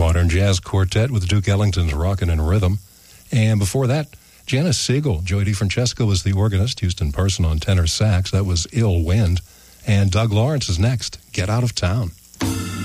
Modern Jazz Quartet with Duke Ellington's Rockin' in Rhythm. And before that, Janice Siegel. Joey DeFrancesco was the organist. Houston Person on tenor sax. That was Ill Wind. And Doug Lawrence is next. Get Out of Town.